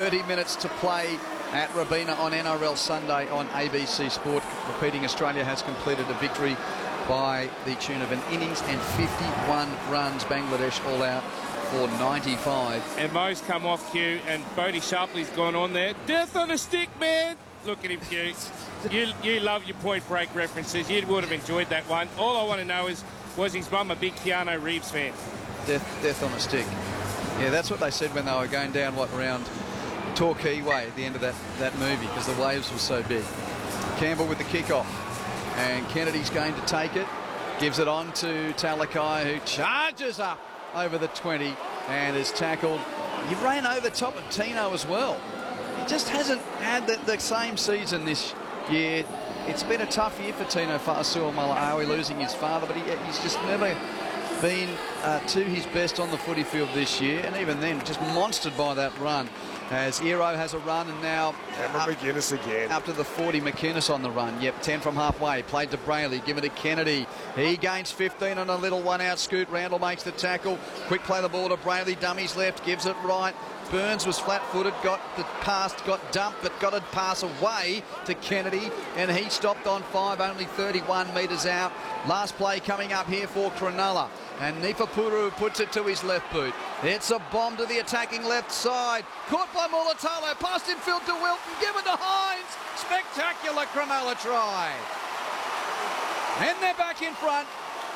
30 minutes to play at Robina on NRL Sunday on ABC Sport. Repeating, Australia has completed a victory by the tune of an innings and 51 runs. Bangladesh all out for 95. And Mo's come off cue, and Bodie Sharpley's gone on there. Death on a stick, man. Look at him, Hugh. You love your Point Break references. You would have enjoyed that one. All I want to know is, was his mum a big Keanu Reeves fan? Death on a stick. Yeah, that's what they said when they were going down, around Torquay Way at the end of that movie, because the waves were so big. Campbell with the kickoff, and Kennedy's going to take it. Gives it on to Talakai, who charges up over the 20 and is tackled. He ran over top of Tino as well. He just hasn't had the same season this year. It's been a tough year for Tino Fa'asuamaleaui, losing his father, but he's just never been to his best on the footy field this year, and even then just monstered by that run. As Ero has a run, and now McInnes again. Up to the 40, McInnes on the run. Yep, 10 from halfway. Played to Brayley, given to Kennedy. He gains 15 on a little one-out scoot. Randall makes the tackle. Quick play the ball to Brayley. Dummies left, gives it right. Burns was flat-footed, got the pass, got dumped, but got a pass away to Kennedy, and he stopped on 5, only 31 metres out. Last play coming up here for Cronulla, and Nifapuru puts it to his left boot. It's a bomb to the attacking left side. Caught by Mulatalo, past infield to Wilton, given to Hines. Spectacular Cronulla try. And they're back in front.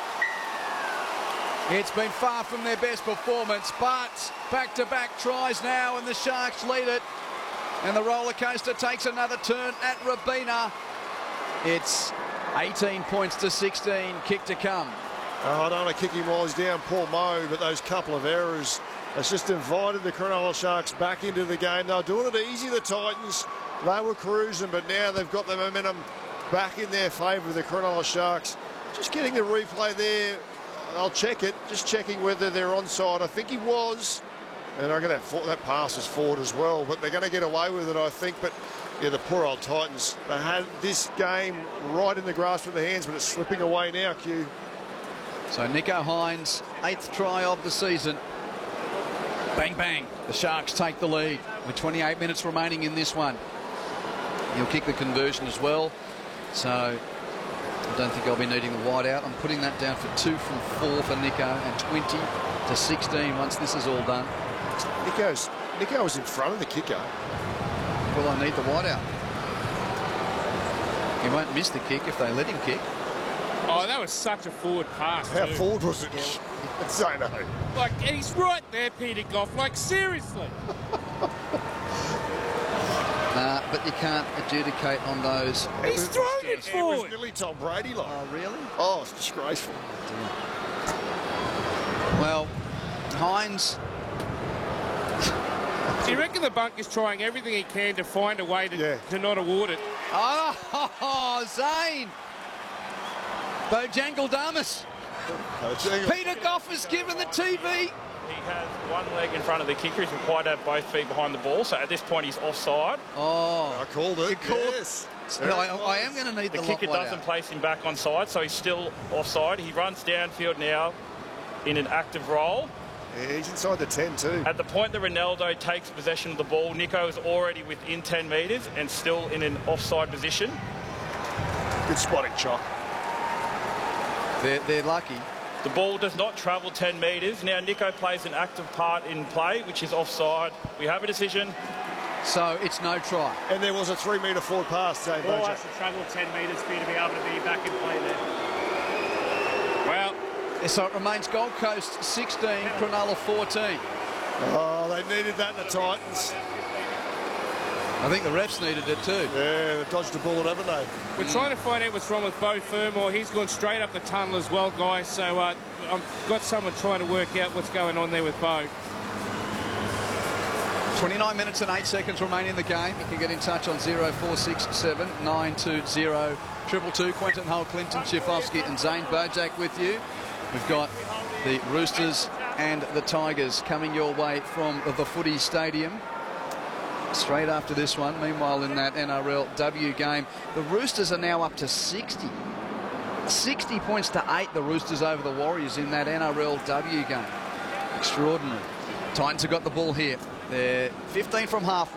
It's been far from their best performance, but back-to-back tries now, and the Sharks lead it. And the roller coaster takes another turn at Robina. It's 18 points to 16, kick to come. I don't want to kick him while he's down, poor Mo, but those couple of errors has just invited the Cronulla Sharks back into the game. They were doing it easy, the Titans. They were cruising, but now they've got the momentum back in their favour, the Cronulla Sharks. Just getting the replay there. I'll check it, just checking whether they're onside. I think he was, and I'm going to that pass is forward as well, but they're going to get away with it, I think. But yeah, the poor old Titans, they had this game right in the grasp of their hands, but it's slipping away now, Q. So Nicho Hines, 8th try of the season. Bang, bang. The Sharks take the lead with 28 minutes remaining in this one. He'll kick the conversion as well. So I don't think I'll be needing the wide out. I'm putting that down for 2 from 4 for Nicho, and 20 to 16 once this is all done. Nicho was in front of the kicker. Well, I need the wide out. He won't miss the kick if they let him kick. Oh, that was such a forward pass. How too. forward was it? So no. Like, he's right there, Peter Goff. Like, seriously. But you can't adjudicate on those. He's thrown it forward. It was nearly Tom Brady like. Oh, really? Oh, it's disgraceful. Well, Hines. Do you reckon the bunk is trying everything he can to find a way to not award it? Oh, Zane. Bojangles. Peter Goff has given the TV. He has one leg in front of the kicker. He's required to have both feet behind the ball. So at this point, he's offside. Oh, I called it. Yes. I am going to need the the kicker doesn't out. place him back on side, so he's still offside. He runs downfield now in an active role. Yeah, he's inside the 10 too. At the point that Ronaldo takes possession of the ball, Nicho is already within 10 metres and still in an offside position. Good spotting, Chock. They're lucky. The ball does not travel 10 metres. Now Nicho plays an active part in play, which is offside. We have a decision. So it's no try. And there was a 3 metre forward pass, Dave. Ball has to travel 10 metres for you to be able to be back in play there. Well, So it remains Gold Coast 16, Cronulla 14. Oh, they needed that in the Titans. I think the refs needed it too. Yeah, they dodged the bullet, haven't they? we're trying to find out what's wrong with Beau Fermor. He's gone straight up the tunnel as well, guys. So I've got someone trying to work out what's going on there with Beau. 29 minutes and 8 seconds remain in the game. You can get in touch on 0467 920 222. Quentin Hull, Clinton Schifofsky and Zane Bojak with you. We've got the Roosters and the Tigers coming your way from the Footy Stadium straight after this one. Meanwhile, in that NRLW game, the Roosters are now up to 60. 60 points to 8, the Roosters over the Warriors in that NRLW game. Extraordinary. Titans have got the ball here. They're 15 from half.